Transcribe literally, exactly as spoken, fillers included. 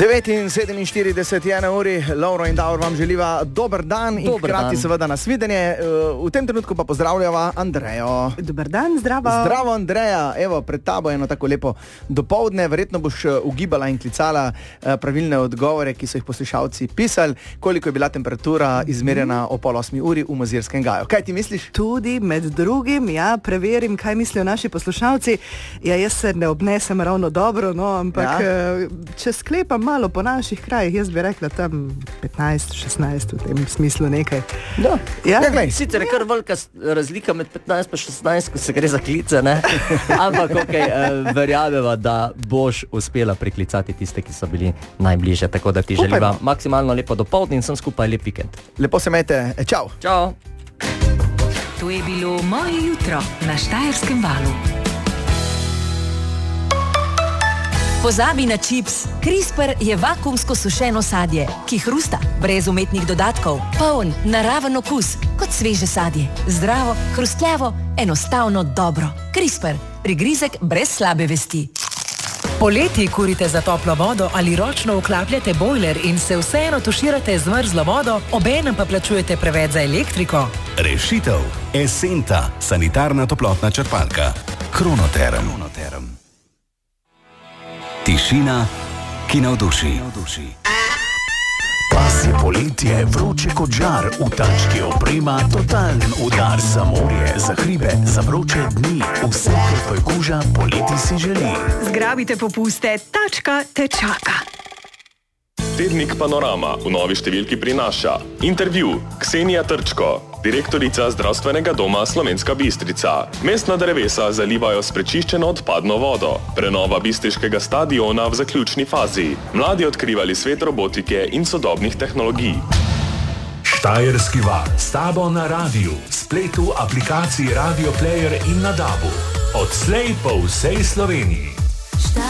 devet in sedeminštirideset je na uri, Lovro in Davor vam želiva dober dan in Dober hkrati dan. seveda nasvidenje. V tem trenutku pa pozdravljava Andrejo. Dober dan, zdravo. Zdravo, Andreja. Evo, pred tabo je eno tako lepo dopoldne. Verjetno boš ugibala in klicala pravilne odgovore, ki so jih poslušalci pisali. Koliko je bila temperatura izmerjena o pol osmi uri v Mozirskem gaju? Kaj ti misliš? Tudi med drugim, ja, preverim, kaj mislijo naši poslušalci. Ja, jaz se ne obnesem ravno dobro, no, ampak ja. Če sklepam malo po naših krajih, jaz bi rekla tam petnajst šestnajst v tem smislu nekaj. Da. Ja. Ja, glej. Sicer je kar velika razlika med petnajst pa šestnajst, ko se gre za klice, ne? Ampak ok, eh, verjameva, da boš uspela priklicati tiste, ki so bili najbližje, tako da ti Upajmo. želiva maksimalno lepo dopoldne in sem skupaj lep vikend. Lepo se imejte. E, čau. Čau! To je bilo Moje jutro na Štajerskem valu. Pozabi na čips. CRISPR je vakuumsko sušeno sadje, ki hrusta, brez umetnih dodatkov, poln, naraven okus, kot sveže sadje. Zdravo, hrustljavo, enostavno dobro. CRISPR, prigrizek brez slabe vesti. Poleti kurite za toplo vodo ali ročno vklapljate bojler in se vseeno tuširate z mrzlo vodo, obenem pa plačujete preveč za elektriko? Rešitev. Esenta, sanitarna toplotna črpalka. Kronoterm. Kronoterm. Tišina, ki navduši. Pas je poletje, vroče kot žar, v tački oprema, totalen udar za morje, za hribe, za vroče dni, vse, kar tvoj koža poleti si želi. Zgrabite popuste, tačka te čaka. Tednik Panorama v novi številki prinaša intervju Ksenija Trčko, direktorica Zdravstvenega doma Slovenska Bistrica. Mestna drevesa zalivajo s prečiščeno odpadno vodo. Prenova bistriškega stadiona v zaključni fazi. Mladi odkrivali svet robotike in sodobnih tehnologij. Štajerski val s tabo na radiju, spletu, aplikaciji Radio Player in na dabu. Odslej po vsej Sloveniji.